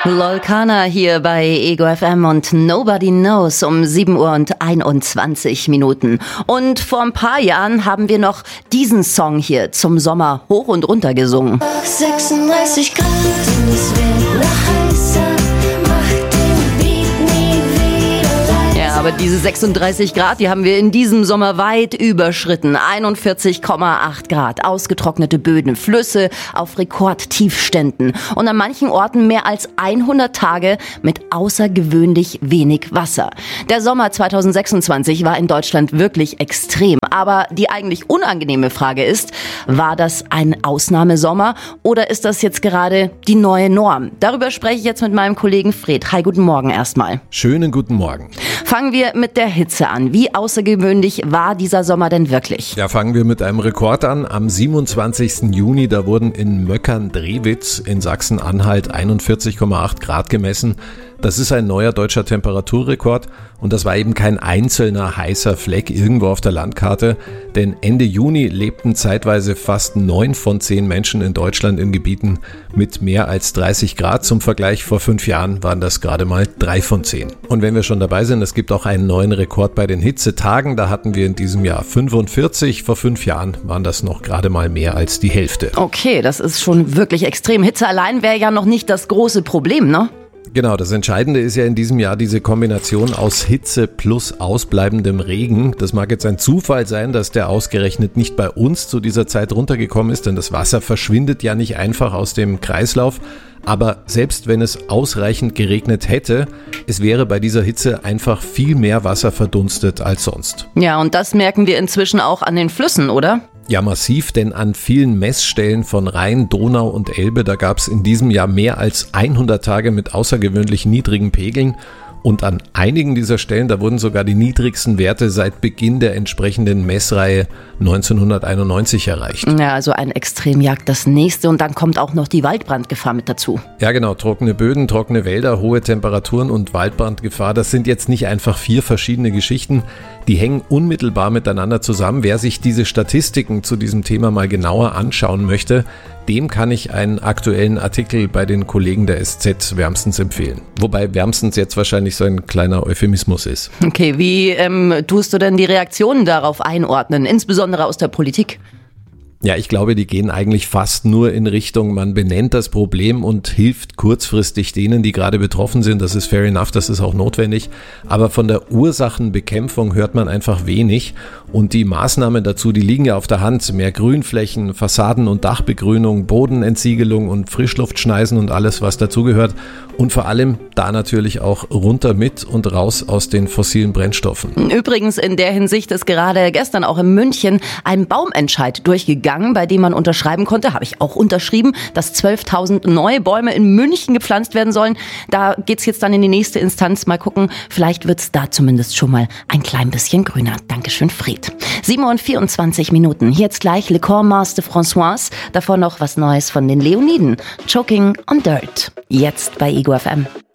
Lolkana hier bei Ego FM und Nobody Knows um 7 Uhr und 21 Minuten. Und vor ein paar Jahren haben wir noch diesen Song hier zum Sommer hoch und runter gesungen. 36 Grad und es wird noch heißer, macht den Beat nie wieder leiser. Ja, aber diese 36 Grad, die haben wir in diesem Sommer weit überschritten. 41,8 Grad, ausgetrocknete Böden, Flüsse auf Rekordtiefständen und an manchen Orten mehr als 100 Tage mit außergewöhnlich wenig Wasser. Der Sommer 2026 war in Deutschland wirklich extrem. Aber die eigentlich unangenehme Frage ist, war das ein Ausnahmesommer oder ist das jetzt gerade die neue Norm? Darüber spreche ich jetzt mit meinem Kollegen Fred. Hi, guten Morgen erstmal. Schönen guten Morgen. Fangen wir mit der Hitze an. Wie außergewöhnlich war dieser Sommer denn wirklich? Ja, fangen wir mit einem Rekord an. Am 27. Juni, da wurden in Möckern-Drewitz in Sachsen-Anhalt 41,8 Grad gemessen. Das ist ein neuer deutscher Temperaturrekord und das war eben kein einzelner heißer Fleck irgendwo auf der Landkarte, denn Ende Juni lebten zeitweise fast 9 von 10 Menschen in Deutschland in Gebieten mit mehr als 30 Grad. Zum Vergleich, vor 5 Jahren waren das gerade mal 3 von 10. Und wenn wir schon dabei sind, es gibt auch einen neuen Rekord bei den Hitzetagen. Da hatten wir in diesem Jahr 45. Vor 5 Jahren waren das noch gerade mal mehr als die Hälfte. Okay, das ist schon wirklich extrem. Hitze allein wäre ja noch nicht das große Problem, ne? Genau, das Entscheidende ist ja in diesem Jahr diese Kombination aus Hitze plus ausbleibendem Regen. Das mag jetzt ein Zufall sein, dass der ausgerechnet nicht bei uns zu dieser Zeit runtergekommen ist, denn das Wasser verschwindet ja nicht einfach aus dem Kreislauf. Aber selbst wenn es ausreichend geregnet hätte, es wäre bei dieser Hitze einfach viel mehr Wasser verdunstet als sonst. Ja, und das merken wir inzwischen auch an den Flüssen, oder? Ja, massiv, denn an vielen Messstellen von Rhein, Donau und Elbe, da gab es in diesem Jahr mehr als 100 Tage mit außergewöhnlich niedrigen Pegeln. Und an einigen dieser Stellen, da wurden sogar die niedrigsten Werte seit Beginn der entsprechenden Messreihe 1991 erreicht. Ja, also ein Extrem jagt das nächste und dann kommt auch noch die Waldbrandgefahr mit dazu. Ja genau, trockene Böden, trockene Wälder, hohe Temperaturen und Waldbrandgefahr, das sind jetzt nicht einfach 4 verschiedene Geschichten, die hängen unmittelbar miteinander zusammen. Wer sich diese Statistiken zu diesem Thema mal genauer anschauen möchte, dem kann ich einen aktuellen Artikel bei den Kollegen der SZ wärmstens empfehlen. Wobei wärmstens jetzt wahrscheinlich so ein kleiner Euphemismus ist. Okay, wie tust du denn die Reaktionen darauf einordnen, insbesondere aus der Politik? Ja, ich glaube, die gehen eigentlich fast nur in Richtung, man benennt das Problem und hilft kurzfristig denen, die gerade betroffen sind. Das ist fair enough, das ist auch notwendig. Aber von der Ursachenbekämpfung hört man einfach wenig. Und die Maßnahmen dazu, die liegen ja auf der Hand. Mehr Grünflächen, Fassaden- und Dachbegrünung, Bodenentsiegelung und Frischluftschneisen und alles, was dazugehört. Und vor allem da natürlich auch runter mit und raus aus den fossilen Brennstoffen. Übrigens, in der Hinsicht ist gerade gestern auch in München ein Baumentscheid durchgegangen, bei dem man unterschreiben konnte, habe ich auch unterschrieben, dass 12.000 neue Bäume in München gepflanzt werden sollen. Da geht's jetzt dann in die nächste Instanz. Mal gucken, vielleicht wird's da zumindest schon mal ein klein bisschen grüner. Dankeschön, Fred. 7 Uhr und 24 Minuten. Jetzt gleich Le Corps Mars de Françoise. Davor noch was Neues von den Leoniden. Choking on Dirt. Jetzt bei Ego FM.